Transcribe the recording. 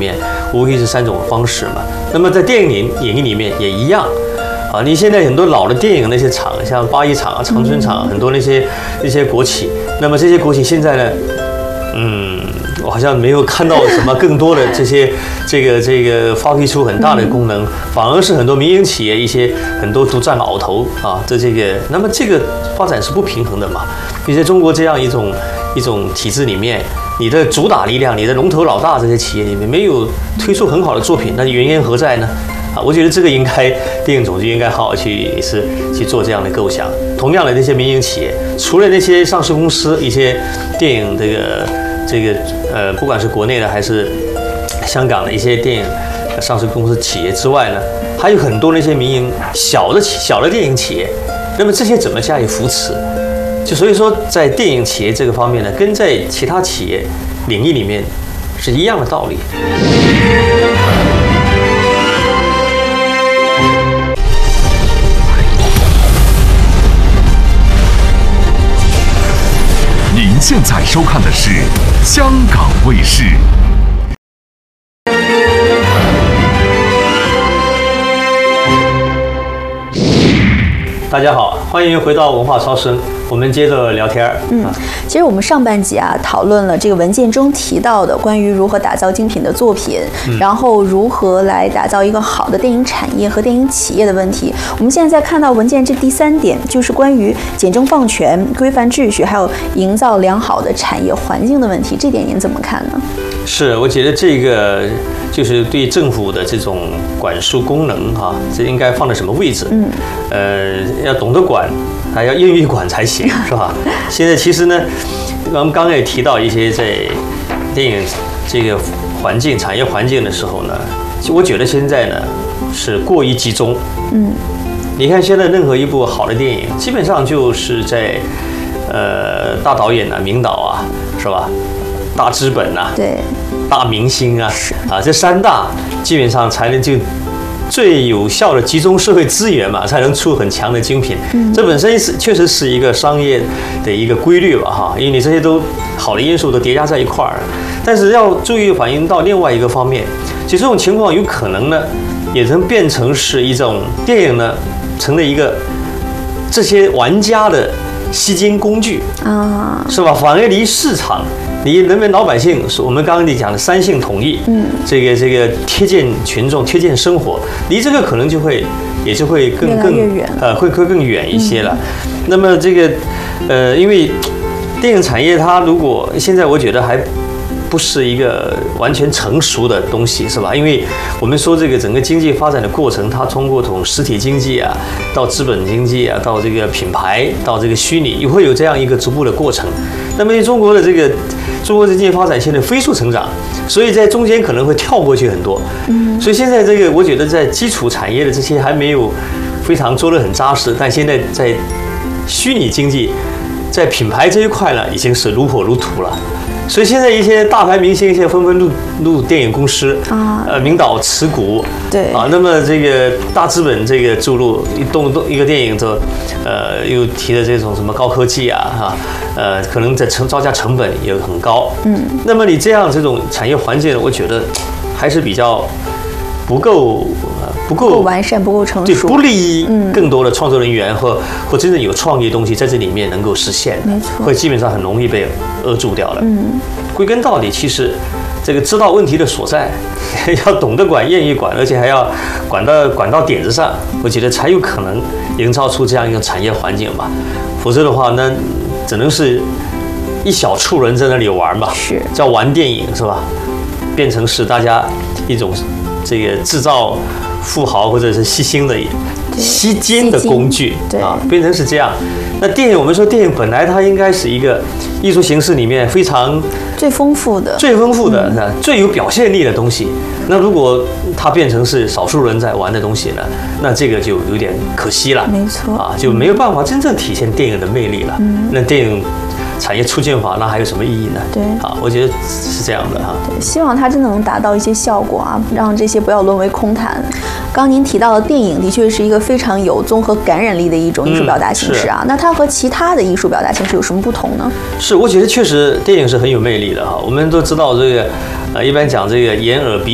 面，无非是3种方式嘛。那么在电影里面也一样。啊，你现在很多老的电影那些厂，像八一厂啊、长春厂，很多那些国企，那么这些国企现在呢，我好像没有看到什么更多的这个发挥出很大的功能，反而是很多民营企业很多独占鳌头啊，那么这个发展是不平衡的嘛。你在中国这样一种体制里面，你的主打力量，你的龙头老大这些企业里面没有推出很好的作品，那原因何在呢？啊，我觉得这个应该电影总局应该好好去做这样的构想。同样的，那些民营企业，除了那些上市公司，一些电影不管是国内的还是香港的一些电影上市公司企业之外呢，还有很多那些民营小的电影企业。那么这些怎么加以扶持？所以说，在电影企业这个方面呢，跟在其他企业领域里面是一样的道理。 您现在收看的是香港卫视。 大家好，欢迎回到文化超声，我们接着聊天。 其实我们上半集讨论了这个文件中提到的关于如何打造精品的作品，然后如何来打造一个好的电影产业和电影企业的问题。我们现在看到文件这第3点，就是关于简政放权、规范秩序，还有营造良好的产业环境的问题。这点您怎么看呢？ 是，我觉得这个就是对政府的这种管束功能这应该放在什么位置？要懂得管，还要愿意管才行，是吧？现在其实呢，我们刚刚也提到一些在电影这个产业环境的时候呢，我觉得现在呢是过于集中。你看现在任何一部好的电影，基本上就是在大导演名导是吧？大资本对， 大明星这3大基本上才能就最有效的集中社会资源嘛，才能出很强的精品。这本身确实是一个商业的一个规律吧因为你这些都好的因素都叠加在一块儿了。但是要注意反映到另外一个方面，其实这种情况有可能呢，也能变成是一种电影呢成了一个这些玩家的吸金工具是吧？反而离市场。你人民老百姓，我们刚刚讲的3性统一，这个贴近群众、贴近生活，离这个可能也就会更远，会更远一些了。那么这个因为电影产业它如果现在我觉得还不是一个完全成熟的东西，是吧？因为我们说这个整个经济发展的过程，它通过从实体经济到资本经济到这个品牌，到这个虚拟，也会有这样一个逐步的过程。那么中国的经济发展现在飞速成长，所以在中间可能会跳过去很多。所以现在我觉得在基础产业的这些还没有非常做得很扎实，但现在在虚拟经济，在品牌这一块呢，已经是如火如荼了。所以现在一些大牌明星现在纷纷入电影公司名导持股， 对那么这个大资本注入一个电影又提的这种什么高科技可能在造价成本也很高，那么你这种产业环境，我觉得还是比较不够完善，不够成熟， 对，不利于更多的创作人员或真正有创意的东西在这里面能够实现， 没错， 会基本上很容易被扼住掉了。归根到底，其实这个知道问题的所在，要懂得管，愿意管，而且还要管到点子上，我觉得才有可能营造出这样一个产业环境吧。否则的话，那只能是一小撮人在那里玩吧， 是叫玩电影是吧？变成是大家一种这个制造富豪或者是吸金的工具变成是这样。那电影，我们说电影本来它应该是一个艺术形式里面非常最丰富的、 最有表现力的东西。那如果它变成是少数人在玩的东西呢，那这个就有点可惜了。 没错就没有办法真正体现电影的魅力了。那电影产业促进法，那还有什么意义呢？ 对， 我觉得是这样的对，希望它真的能达到一些效果让这些不要沦为空谈。刚刚您提到的电影的确是一个非常有综合感染力的一种艺术表达形式那它和其他的艺术表达形式有什么不同呢？ 是，我觉得确实电影是很有魅力的我们都知道这个一般讲这个眼耳鼻